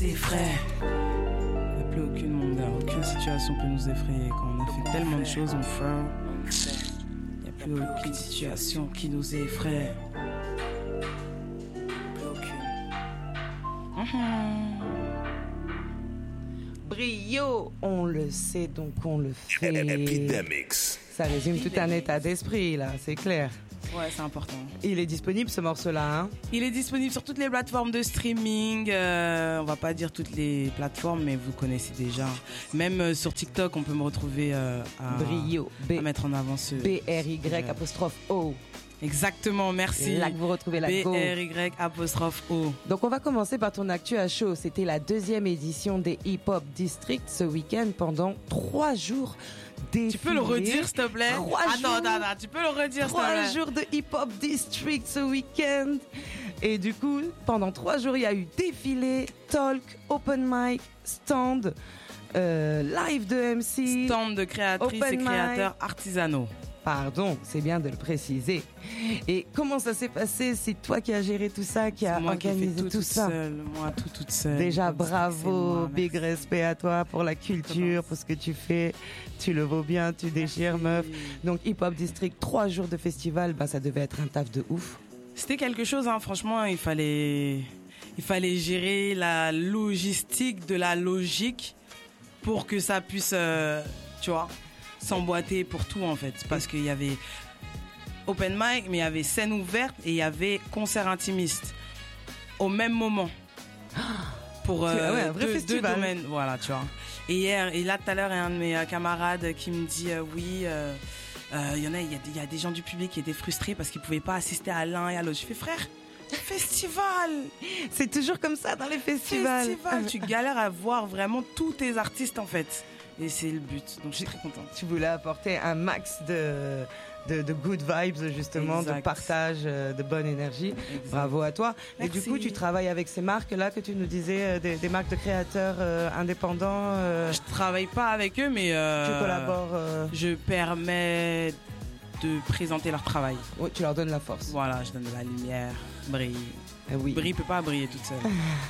effraie. Il n'y a plus aucune, mon gars, aucune situation peut nous effrayer. Quand on a fait tellement de choses, on fait. Il n'y a plus aucune situation qui nous effraie. Plus aucune. Brio, on le sait, donc on le fait. Epidemics. Ça résume tout un état d'esprit, là, c'est clair. Ouais, c'est important. Il est disponible, ce morceau-là, hein? Il est disponible sur toutes les plateformes de streaming. On va pas dire toutes les plateformes, mais vous connaissez déjà. Même sur TikTok, on peut me retrouver à Brio, à mettre en avant ce... B-R-Y'-O. Exactement, merci. Là que vous retrouvez la go. B-R-Y'-O. Donc on va commencer par ton actu à chaud. C'était la 2e édition des Hip Hop District ce week-end pendant 3 jours. Tu peux le redire, s'il te plaît? Attends, tu peux le redire, s'il te plaît? 3 jours de Hip Hop District ce week-end. Et du coup, pendant 3 jours, il y a eu défilé, talk, open mic, stand, live de MC. Stand de créatrices et créateurs artisanaux. Pardon, c'est bien de le préciser. Et comment ça s'est passé? C'est toi qui as géré tout ça, qui a organisé tout ça. Moi, toute seule. Déjà, bravo, moi, big respect à toi pour la culture, pour ce que tu fais. Tu le vaux bien, tu déchires, meuf. Donc, Hip Hop District, 3 jours de festival, ça devait être un taf de ouf. C'était quelque chose, hein. Franchement, il fallait gérer la logistique de la logique pour que ça puisse, tu vois, s'emboîter pour tout, en fait. Parce qu'il y avait open mic, mais il y avait scène ouverte et il y avait concert intimiste au même moment. Pour un vrai deux domaines. Voilà, tu vois. Et là, tout à l'heure, il y a un de mes camarades qui me dit oui, il y a des gens du public qui étaient frustrés parce qu'ils pouvaient pas assister à l'un et à l'autre. Je fais, frère, festival. C'est toujours comme ça dans les festivals. Tu galères à voir vraiment tous tes artistes, en fait. Et c'est le but, donc je suis très contente. Tu voulais apporter un max de good vibes, justement, exact. De partage, de bonne énergie. Exact. Bravo à toi. Merci. Et du coup, tu travailles avec ces marques-là que tu nous disais, des marques de créateurs indépendants. Je travaille pas avec eux, mais tu collabores. Je permets de présenter leur travail. Oui, tu leur donnes la force. Voilà, je donne de la lumière, brille. Oui. Brie peut pas briller toute seule.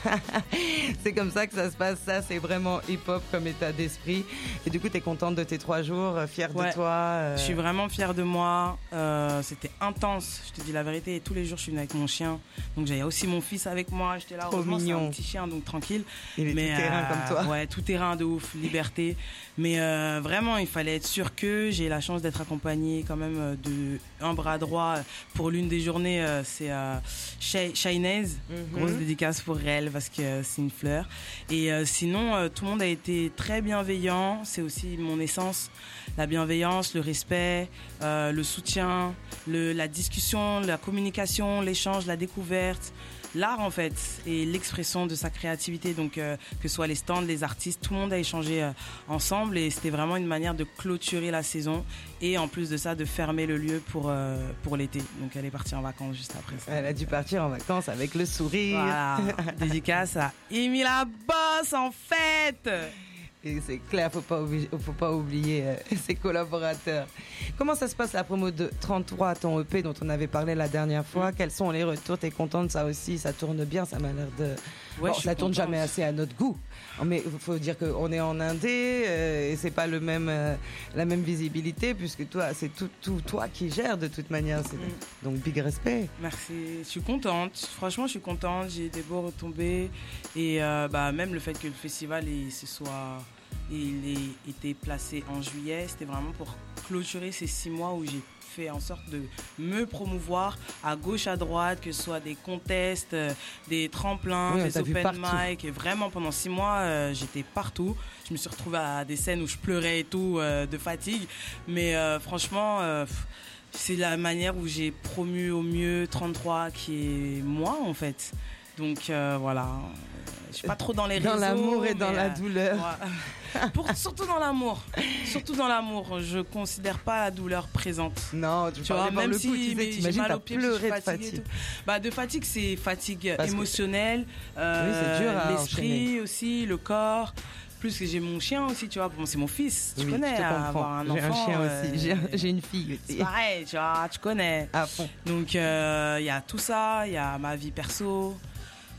C'est comme ça que ça se passe. Ça, c'est vraiment hip-hop comme état d'esprit. Et du coup, tu es contente de tes 3 jours, fière de toi. Je suis vraiment fière de moi. C'était intense, je te dis la vérité. Et tous les jours, je suis venue avec mon chien. Donc, j'avais aussi mon fils avec moi. J'étais là, trop mignon. C'est un petit chien, donc tranquille. Il est tout terrain comme toi. Ouais, tout terrain de ouf, liberté. Mais vraiment, il fallait être sûr que j'ai la chance d'être accompagnée quand même de un bras droit pour l'une des journées. C'est Shainez. Grosse dédicace pour elle parce que c'est une fleur. Et sinon, tout le monde a été très bienveillant. C'est aussi mon essence. La bienveillance, le respect, le soutien, la discussion, la communication, l'échange, la découverte. L'art, en fait, et l'expression de sa créativité. Donc, que ce soit les stands, les artistes, tout le monde a échangé ensemble. Et c'était vraiment une manière de clôturer la saison. Et en plus de ça, de fermer le lieu pour l'été. Donc, elle est partie en vacances juste après ça. Elle a dû partir en vacances avec le sourire. Voilà. Dédicace à Amy la boss, en fait. Et c'est clair, faut pas oublier ses collaborateurs. Comment ça se passe la promo de 33, ton EP dont on avait parlé la dernière fois? Quels sont les retours? T'es contente? Ça aussi, ça tourne bien, ça m'a l'air de... Ouais, bon, ça tourne jamais assez à notre goût. Mais il faut dire qu'on est en indé et c'est pas la même visibilité puisque toi, c'est tout toi qui gères de toute manière. Donc, big respect. Merci. Je suis contente. Franchement, je suis contente. J'ai des beaux retombées. Et même le fait que le festival il ait été placé en juillet, c'était vraiment pour clôturer ces 6 mois où j'ai fait en sorte de me promouvoir à gauche, à droite, que ce soit des contests, des tremplins, des open mic. Et vraiment, pendant 6 mois, j'étais partout. Je me suis retrouvée à des scènes où je pleurais et tout, de fatigue. Mais franchement, c'est la manière où j'ai promu au mieux 33, qui est moi, en fait. Donc voilà, je suis pas trop dans les réseaux. Dans l'amour et dans la douleur. Ouais. Surtout dans l'amour. Surtout dans l'amour. Je considère pas la douleur présente. Non, tu vois, même si t'imagines t'as pleuré de fatigue. De fatigue, c'est fatigue émotionnelle, c'est dur à l'esprit aussi, le corps. Plus que j'ai mon chien aussi, tu vois. Bon, c'est mon fils, tu connais. Avoir un enfant. J'ai un chien aussi, j'ai une fille aussi. C'est pareil, tu vois, tu connais. À fond. Donc, il y a tout ça, il y a ma vie perso.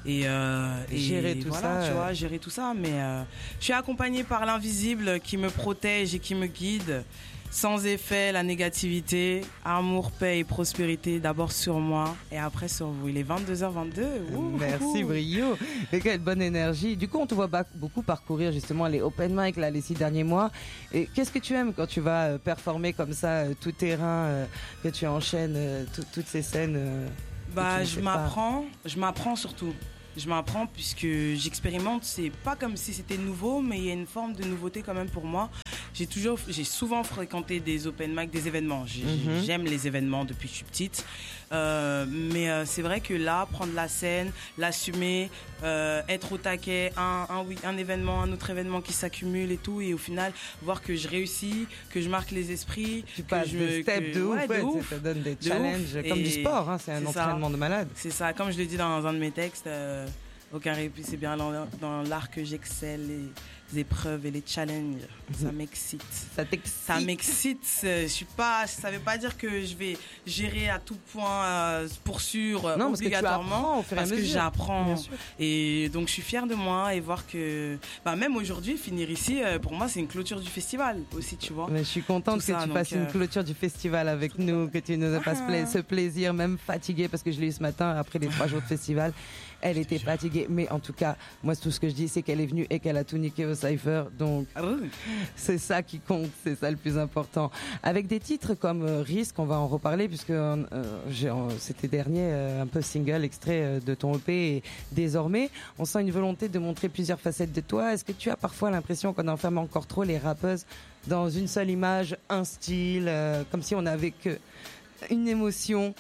gérer tout voilà, ça. Tu vois, gérer tout ça. Mais je suis accompagnée par l'invisible qui me protège et qui me guide. Sans effet, la négativité, amour, paix et prospérité, d'abord sur moi et après sur vous. Il est 22h22. Merci Brio. Et quelle bonne énergie. Du coup, on te voit beaucoup parcourir justement les open mic là, les 6 derniers mois. Et qu'est-ce que tu aimes quand tu vas performer comme ça, tout terrain, que tu enchaînes toutes ces scènes je m'apprends surtout. Je m'apprends puisque j'expérimente. C'est pas comme si c'était nouveau, mais il y a une forme de nouveauté quand même pour moi. J'ai souvent fréquenté des open mic, des événements. J'aime les événements depuis que je suis petite. Mais c'est vrai que là, prendre la scène, l'assumer, être au taquet, un événement, un autre événement qui s'accumule et tout, et au final, voir que je réussis, que je marque les esprits. Tu passes des steps de ouf, ça donne des challenges, comme du sport, hein, c'est un entraînement de malade. C'est ça, comme je le dis dans un de mes textes, aucun répit, c'est bien dans l'art que j'excelle. Les épreuves et les challenges, ça m'excite. Ça m'excite. Ça veut pas dire que je vais gérer à tout point pour sûr, non, obligatoirement, parce que j'apprends. Et donc je suis fière de moi et voir que même aujourd'hui finir ici pour moi c'est une clôture du festival aussi, tu vois. Mais je suis contente que tu fasses une clôture du festival avec nous, que tu nous fasses ce plaisir, même fatiguée parce que je l'ai eu ce matin après les 3 jours de festival. Elle était fatiguée, mais en tout cas, moi tout ce que je dis c'est qu'elle est venue et qu'elle a tout niqué au Cypher, donc c'est ça qui compte, c'est ça le plus important. Avec des titres comme Risque, on va en reparler puisque c'était dernier un peu single extrait de ton EP et désormais on sent une volonté de montrer plusieurs facettes de toi. Est-ce que tu as parfois l'impression qu'on enferme encore trop les rappeuses dans une seule image, un style, comme si on n'avait que une émotion?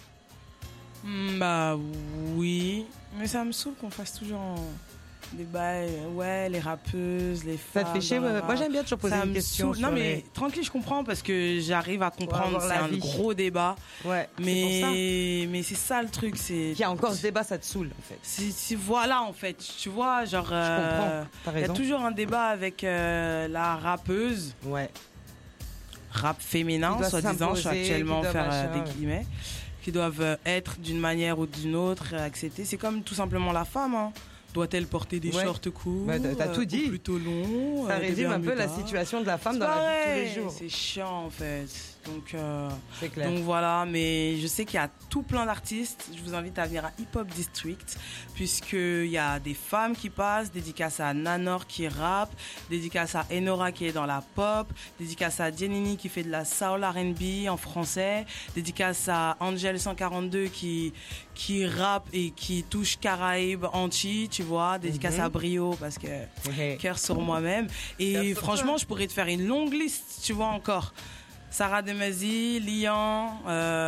Oui, mais ça me saoule qu'on fasse toujours des bails, les rappeuses, les femmes. Ça te fait chier? Moi j'aime bien toujours poser une question. Non mais tranquille, je comprends parce que j'arrive à comprendre, c'est un gros débat. Ouais. Mais c'est ça le truc, c'est. Il y a encore ce débat, ça te saoule en fait. Voilà en fait, tu vois, genre. Je comprends. T'as raison. Il y a toujours un débat avec la rappeuse. Ouais. Rap féminin, soi-disant, je suis actuellement faire des guillemets. Qui doivent être d'une manière ou d'une autre acceptées. C'est comme tout simplement la femme. Hein. Doit-elle porter des shorts courts, t'as tout dit. Plutôt longs? Ça résume un peu la situation de la femme dans la vie de tous les jours. C'est chiant en fait. C'est clair. Donc voilà, mais je sais qu'il y a tout plein d'artistes. Je vous invite à venir à Hip Hop District, puisqu'il y a des femmes qui passent, dédicace à Nanor qui rappe, dédicace à Enora qui est dans la pop, dédicace à Giannini qui fait de la soul R&B en français, dédicace à Angel 142 qui rappe et qui touche Caraïbes anti, tu vois, dédicace à Brio parce que cœur sur moi-même. Et franchement, je pourrais te faire une longue liste, tu vois encore. Sarah Demazy, Lian,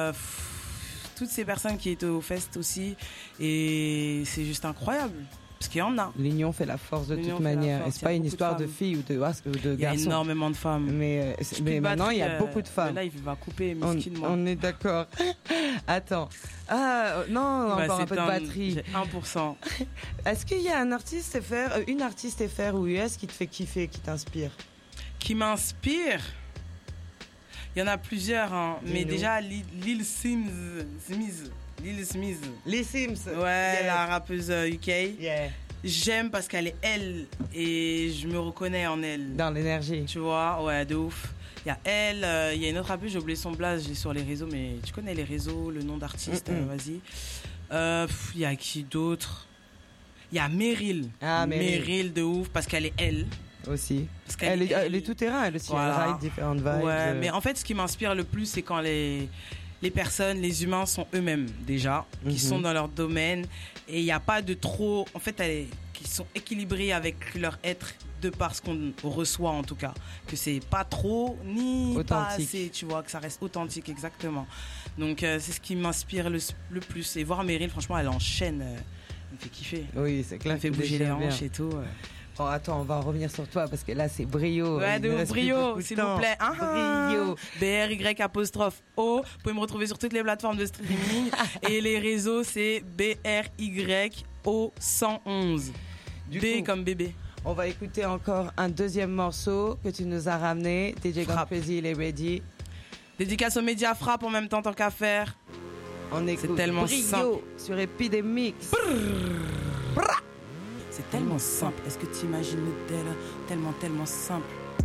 toutes ces personnes qui étaient au fest aussi. Et c'est juste incroyable. Parce qu'il y en a. L'union fait la force de toute manière. Et c'est pas une histoire de filles ou de garçons. Il y a énormément de femmes. Mais maintenant, il y a beaucoup de femmes. Là, il va couper, miskinement. On est d'accord. Attends. Non, encore un peu de batterie. J'ai 1%. Est-ce qu'il y a un artiste FR, une artiste FR ou US qui te fait kiffer, qui t'inspire? Qui m'inspire? Il y en a plusieurs, hein. Mais déjà Lil Sims. Lil Smith. Lil Sims. Ouais, la rappeuse UK. Yeah. J'aime parce qu'elle est elle et je me reconnais en elle. Dans l'énergie. Tu vois, ouais, de ouf. Il y a elle, il y a une autre rappeuse, j'ai oublié son blaze, j'ai sur les réseaux, mais tu connais les réseaux, le nom d'artiste, vas-y. Il y a qui d'autre? Il y a Meryl. Meryl de ouf parce qu'elle est elle. Aussi. Elle est tout terrain, elle aussi. Voilà. Elle ride différentes vibes. Ouais, mais en fait, ce qui m'inspire le plus, c'est quand les personnes, les humains sont eux-mêmes déjà, qui sont dans leur domaine. Et il n'y a pas de trop... En fait, qui sont équilibrés avec leur être de par ce qu'on reçoit en tout cas. Que c'est pas trop ni authentique. Pas assez, tu vois, que ça reste authentique, exactement. Donc, c'est ce qui m'inspire le plus. Et voir Meryl, franchement, elle enchaîne. Elle me fait kiffer. Oui, c'est clair. Elle me fait bouger les hanches et tout. Oh, attends, on va revenir sur toi parce que là c'est Brio. Ouais, de Brio, s'il vous plaît. Brio. BRY''O. Vous pouvez me retrouver sur toutes les plateformes de streaming. Et les réseaux, c'est BRYO111. B comme bébé. On va écouter encore un deuxième morceau que tu nous as ramené. DJ Crazy, il est ready. Dédicace aux médias Frappe en même temps, tant qu'à faire. On écoute c'est tellement Brio simple. Sur Epidemix. C'est tellement simple. Est-ce que tu imagines le tellement simple?